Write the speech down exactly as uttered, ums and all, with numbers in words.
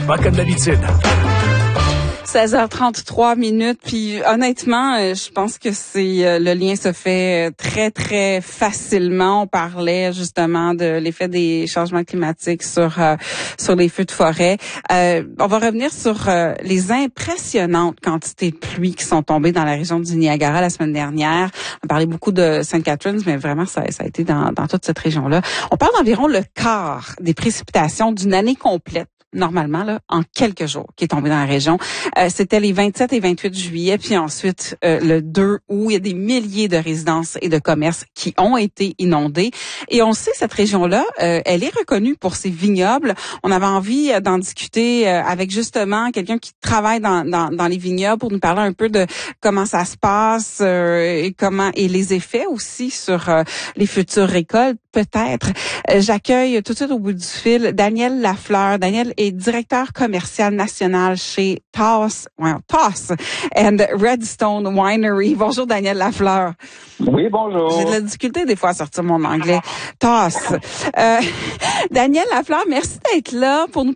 pas comme d'habitude. seize heures trente-trois minutes, puis honnêtement, je pense que c'est le lien se fait très très facilement. On parlait justement de l'effet des changements climatiques sur euh, sur les feux de forêt. Euh, on va revenir sur euh, les impressionnantes quantités de pluie qui sont tombées dans la région du Niagara la semaine dernière. On parlait beaucoup de Saint Catharines, mais vraiment ça, ça a été dans, dans toute cette région-là. On parle d'environ le quart des précipitations d'une année complète, normalement, là, en quelques jours, qui est tombé dans la région. Euh, c'était les vingt-sept et vingt-huit juillet, puis ensuite euh, le deux août, il y a des milliers de résidences et de commerces qui ont été inondés. Et on sait, cette région-là, euh, elle est reconnue pour ses vignobles. On avait envie d'en discuter euh, avec justement quelqu'un qui travaille dans, dans, dans les vignobles pour nous parler un peu de comment ça se passe euh, et comment et les effets aussi sur euh, les futures récoltes, peut-être. Euh, j'accueille tout de suite au bout du fil Daniel Lafleur. Daniel est directeur commercial national chez Toss, well, Toss and Redstone Winery. Bonjour Daniel Lafleur. Oui, bonjour. J'ai de la difficulté des fois à sortir mon anglais. Toss. Euh, Daniel Lafleur, merci d'être là pour nous